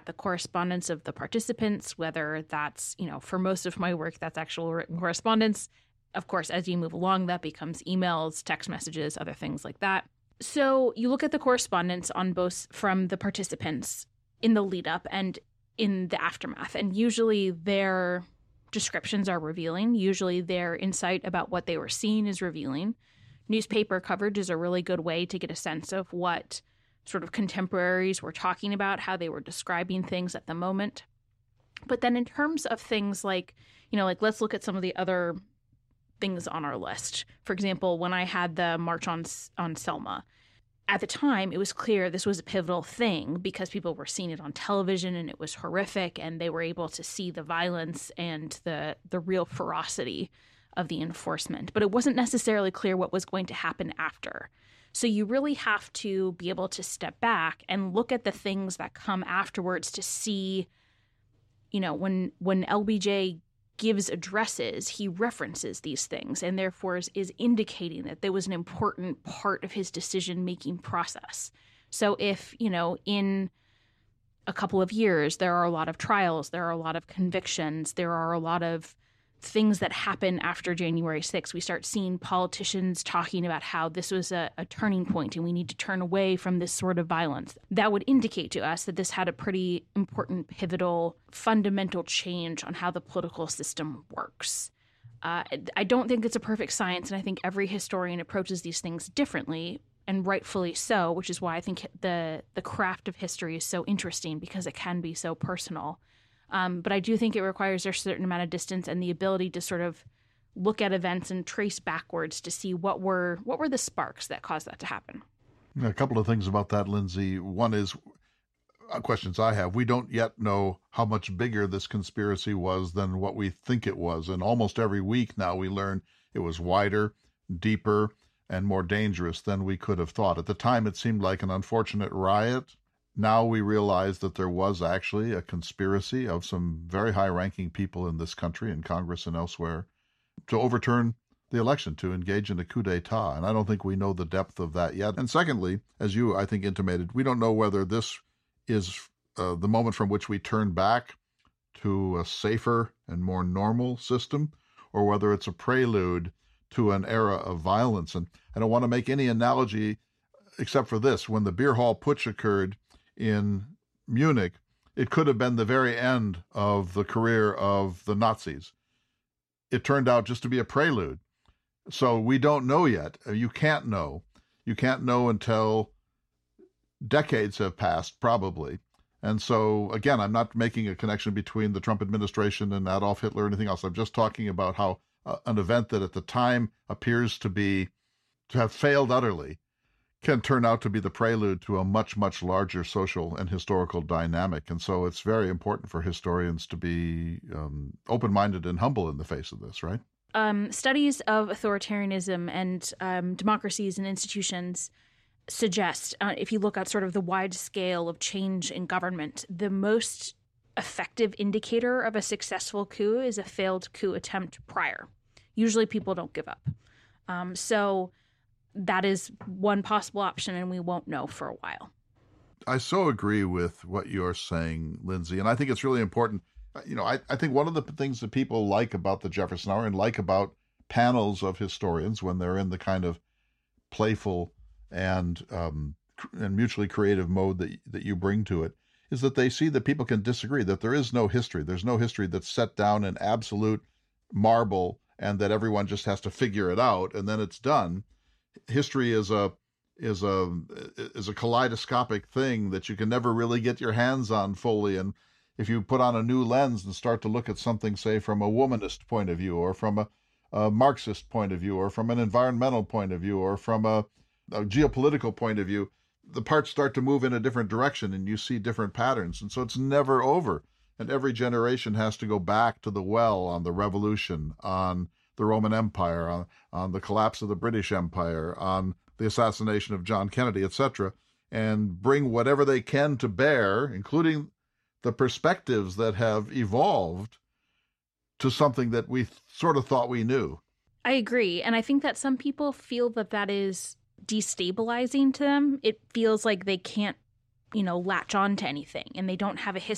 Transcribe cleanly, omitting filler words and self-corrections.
the correspondence of the participants, whether that's, for most of my work, that's actual written correspondence. Of course, as you move along, that becomes emails, text messages, other things like that. So you look at the correspondence on both from the participants in the lead up and in the aftermath, and usually their descriptions are revealing. Usually their insight about what they were seeing is revealing. Newspaper coverage is a really good way to get a sense of what sort of contemporaries were talking about, how they were describing things at the moment. But then in terms of things like, let's look at some of the other things on our list. For example, when I had the March on Selma, at the time, it was clear this was a pivotal thing because people were seeing it on television and it was horrific, and they were able to see the violence and the real ferocity of the enforcement. But it wasn't necessarily clear what was going to happen after. So you really have to be able to step back and look at the things that come afterwards to see, when LBJ gives addresses, he references these things and therefore is indicating that there was an important part of his decision-making process. So if, in a couple of years, there are a lot of trials, there are a lot of convictions, there are a lot of things that happen after January 6th, we start seeing politicians talking about how this was a turning point and we need to turn away from this sort of violence. That would indicate to us that this had a pretty important, pivotal, fundamental change on how the political system works. I don't think it's a perfect science, and I think every historian approaches these things differently, and rightfully so, which is why I think the craft of history is so interesting, because it can be so personal. But I do think it requires a certain amount of distance and the ability to sort of look at events and trace backwards to see what were the sparks that caused that to happen. A couple of things about that, Lindsay. One is questions I have. We don't yet know how much bigger this conspiracy was than what we think it was. And almost every week now we learn it was wider, deeper, and more dangerous than we could have thought. At the time, it seemed like an unfortunate riot. Now we realize that there was actually a conspiracy of some very high-ranking people in this country, in Congress and elsewhere, to overturn the election, to engage in a coup d'etat. And I don't think we know the depth of that yet. And secondly, as you, I think, intimated, we don't know whether this is the moment from which we turn back to a safer and more normal system, or whether it's a prelude to an era of violence. And I don't want to make any analogy except for this. When the beer hall putsch occurred in Munich, it could have been the very end of the career of the Nazis. It turned out just to be a prelude. So we don't know yet. You can't know. You can't know until decades have passed, probably. And so, again, I'm not making a connection between the Trump administration and Adolf Hitler or anything else. I'm just talking about how an event that at the time appears to have failed utterly can turn out to be the prelude to a much, much larger social and historical dynamic. And so it's very important for historians to be open-minded and humble in the face of this, right? Studies of authoritarianism and democracies and institutions suggest, if you look at sort of the wide scale of change in government, the most effective indicator of a successful coup is a failed coup attempt prior. Usually people don't give up. So that is one possible option, and we won't know for a while. I so agree with what you're saying, Lindsay, and I think it's really important. I think one of the things that people like about the Jefferson Hour and like about panels of historians when they're in the kind of playful and mutually creative mode that you bring to it is that they see that people can disagree, that there is no history. There's no history that's set down in absolute marble and that everyone just has to figure it out and then it's done. History is a kaleidoscopic thing that you can never really get your hands on fully. And if you put on a new lens and start to look at something, say, from a womanist point of view, or from a Marxist point of view, or from an environmental point of view, or from a geopolitical point of view, the parts start to move in a different direction and you see different patterns. And so it's never over. And every generation has to go back to the well on the revolution, on the Roman Empire, on the collapse of the British Empire, on the assassination of John Kennedy, etc., and bring whatever they can to bear, including the perspectives that have evolved to something that we sort of thought we knew. I agree. And I think that some people feel that is destabilizing to them. It feels like they can't, latch on to anything and they don't have a history